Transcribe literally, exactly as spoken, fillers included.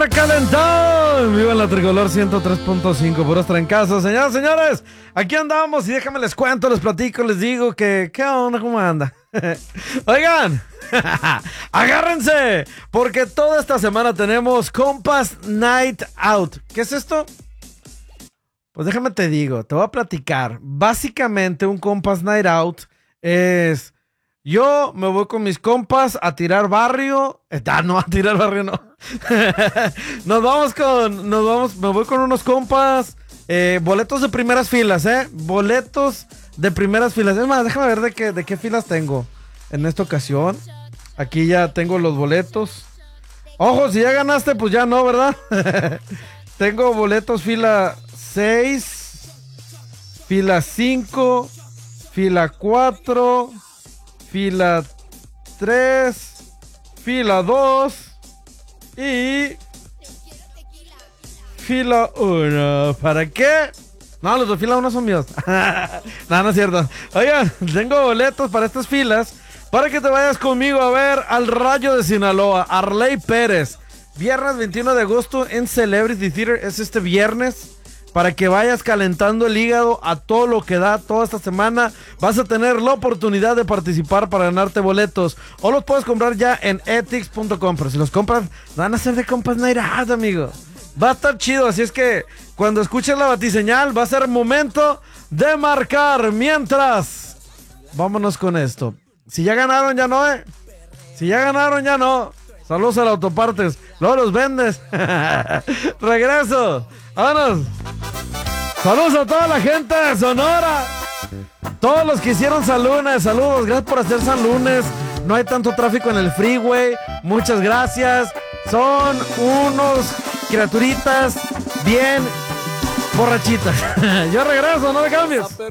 calentón! ¡Viva la Tricolor ciento tres punto cinco! Puros trancazos. Señoras, señores, aquí andamos y déjame les cuento, les platico, les digo que... ¿Qué onda? ¿Cómo anda? Oigan, agárrense, porque toda esta semana tenemos Compas Night Out. ¿Qué es esto? Pues déjame te digo, te voy a platicar. Básicamente un Compas Night Out es... Yo me voy con mis compas a tirar barrio. Ah, no, a tirar barrio no. Nos vamos con... Nos vamos... Me voy con unos compas. Eh, boletos de primeras filas, ¿eh? Boletos de primeras filas. Es más, déjame ver de qué, de qué filas tengo en esta ocasión. Aquí ya tengo los boletos. Ojo, si ya ganaste, pues ya no, ¿verdad? Tengo boletos fila seis, fila cinco, fila cuatro, fila tres, fila dos y fila uno. ¿Para qué? No, los de fila uno son míos. No, no es cierto. Oigan, tengo boletos para estas filas para que te vayas conmigo a ver al Rayo de Sinaloa, Arley Pérez. Viernes veintiuno de agosto en Celebrity Theater. Es este viernes. Para que vayas calentando el hígado a todo lo que da toda esta semana. Vas a tener la oportunidad de participar para ganarte boletos. O los puedes comprar ya en etix punto com. Pero si los compras, van a ser de Compas Night Out, amigo. Va a estar chido. Así es que cuando escuches la batiseñal, va a ser momento de marcar. Mientras, vámonos con esto. Si ya ganaron, ya no, eh. Si ya ganaron, ya no. Saludos a la Autopartes. Luego los vendes. Regreso. Vámonos. Saludos a toda la gente de Sonora. Todos los que hicieron San Lunes. Saludos, gracias por hacer San Lunes. No hay tanto tráfico en el freeway. Muchas gracias. Son unos criaturitas bien borrachitas. Yo regreso, no me cambies.